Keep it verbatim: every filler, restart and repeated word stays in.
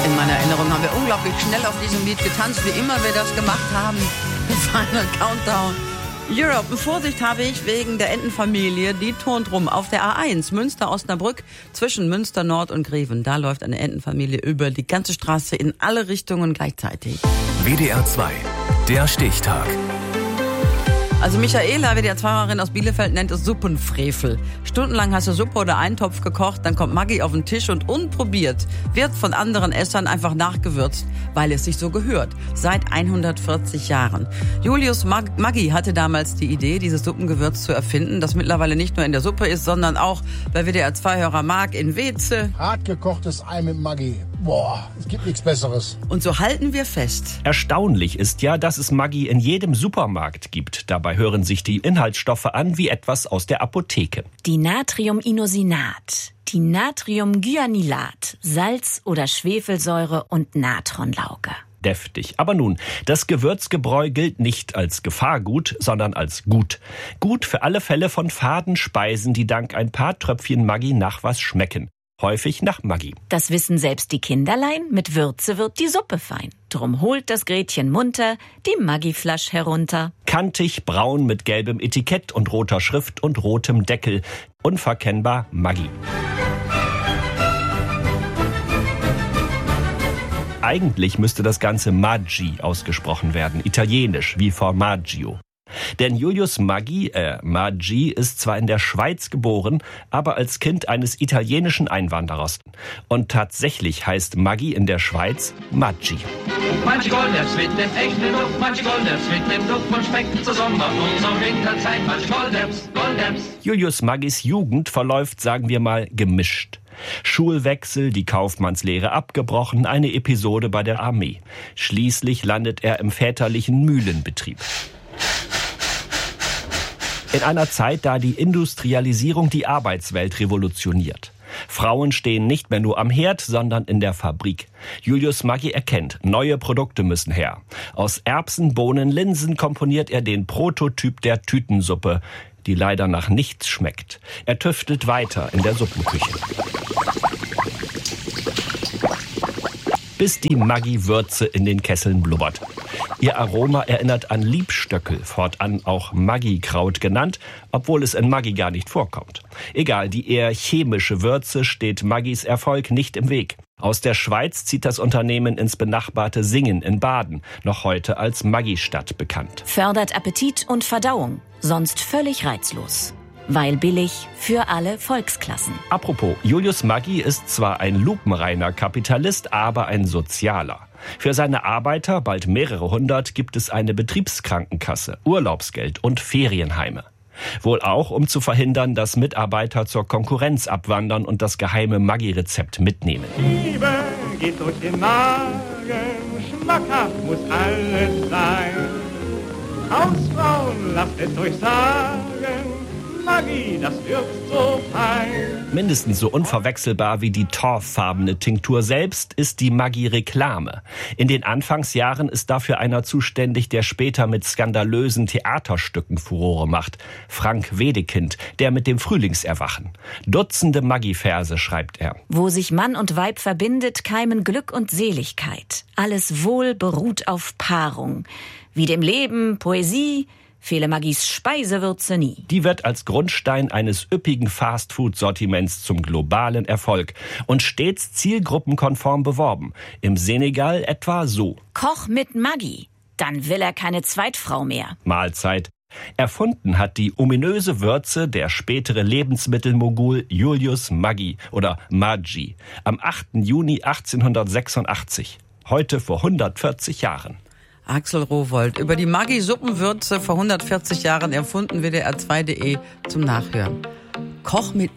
In meiner Erinnerung haben wir unglaublich schnell auf diesem Lied getanzt, wie immer wir das gemacht haben. The Final Countdown. Europe, Vorsicht habe ich wegen der Entenfamilie, die turnt rum auf der A eins, Münster-Osnabrück, zwischen Münster Nord und Greven. Da läuft eine Entenfamilie über die ganze Straße in alle Richtungen gleichzeitig. W D R zwei, der Stichtag. Also Michaela, W D R zwei-Fahrerin aus Bielefeld, nennt es Suppenfrevel. Stundenlang hast du Suppe oder Eintopf gekocht, dann kommt Maggi auf den Tisch und unprobiert wird von anderen Essern einfach nachgewürzt, weil es sich so gehört. Seit hundertvierzig Jahren. Julius Mag- Maggi hatte damals die Idee, dieses Suppengewürz zu erfinden, das mittlerweile nicht nur in der Suppe ist, sondern auch bei W D R zwei-Hörer Mark in Weze. Hartgekochtes Ei mit Maggi. Boah, es gibt nichts Besseres. Und so halten wir fest. Erstaunlich ist ja, dass es Maggi in jedem Supermarkt gibt. Dabei hören sich die Inhaltsstoffe an wie etwas aus der Apotheke. Die Natriuminosinat, die Natriumgyanilat, Salz- oder Schwefelsäure und Natronlauge. Deftig. Aber nun, das Gewürzgebräu gilt nicht als Gefahrgut, sondern als gut. Gut für alle Fälle von faden Speisen, die dank ein paar Tröpfchen Maggi nach was schmecken. Häufig nach Maggi. Das wissen selbst die Kinderlein, mit Würze wird die Suppe fein. Drum holt das Gretchen munter die Maggi-Flasch herunter. Kantig, braun mit gelbem Etikett und roter Schrift und rotem Deckel. Unverkennbar Maggi. Eigentlich müsste das Ganze Maggi ausgesprochen werden, italienisch wie Formaggio. Denn Julius Maggi, äh, Maggi, ist zwar in der Schweiz geboren, aber als Kind eines italienischen Einwanderers. Und tatsächlich heißt Maggi in der Schweiz Maggi. Manche Golderbs mit dem echten Duft, manche Golderbs mit dem Duft von Speck zur Sommer- und zur Winterzeit, manche Golderbs, Golderbs. Julius Maggis Jugend verläuft, sagen wir mal, gemischt. Schulwechsel, die Kaufmannslehre abgebrochen, eine Episode bei der Armee. Schließlich landet er im väterlichen Mühlenbetrieb. In einer Zeit, da die Industrialisierung die Arbeitswelt revolutioniert. Frauen stehen nicht mehr nur am Herd, sondern in der Fabrik. Julius Maggi erkennt, neue Produkte müssen her. Aus Erbsen, Bohnen, Linsen komponiert er den Prototyp der Tütensuppe, die leider nach nichts schmeckt. Er tüftelt weiter in der Suppenküche. Bis die Maggi-Würze in den Kesseln blubbert. Ihr Aroma erinnert an Liebstöckel, fortan auch Maggi-Kraut genannt, obwohl es in Maggi gar nicht vorkommt. Egal, die eher chemische Würze steht Maggis Erfolg nicht im Weg. Aus der Schweiz zieht das Unternehmen ins benachbarte Singen in Baden, noch heute als Maggi-Stadt bekannt. Fördert Appetit und Verdauung, sonst völlig reizlos. Weil billig für alle Volksklassen. Apropos, Julius Maggi ist zwar ein lupenreiner Kapitalist, aber ein Sozialer. Für seine Arbeiter, bald mehrere hundert, gibt es eine Betriebskrankenkasse, Urlaubsgeld und Ferienheime. Wohl auch, um zu verhindern, dass Mitarbeiter zur Konkurrenz abwandern und das geheime Maggi-Rezept mitnehmen. Liebe geht durch den Magen, schmackhaft muss alles sein. Hausfrauen, lasst es euch sagen, Maggi, das wirkt so fein. Mindestens so unverwechselbar wie die torffarbene Tinktur selbst ist die Maggi-Reklame. In den Anfangsjahren ist dafür einer zuständig, der später mit skandalösen Theaterstücken Furore macht. Frank Wedekind, der mit dem Frühlingserwachen. Dutzende Maggi-Verse schreibt er. Wo sich Mann und Weib verbindet, keimen Glück und Seligkeit. Alles Wohl beruht auf Paarung. Wie dem Leben, Poesie, fehle Maggis Speisewürze nie. Die wird als Grundstein eines üppigen Fastfood-Sortiments zum globalen Erfolg und stets zielgruppenkonform beworben. Im Senegal etwa so. Koch mit Maggi, dann will er keine Zweitfrau mehr. Mahlzeit. Erfunden hat die ominöse Würze der spätere Lebensmittelmogul Julius Maggi oder Maggi am achten Juni achtzehnhundertsechsundachtzig. Heute vor hundertvierzig Jahren. Axel Rowohlt über die Maggi-Suppenwürze vor hundertvierzig Jahren erfunden, W D R zwei punkt de zum Nachhören. Koch mit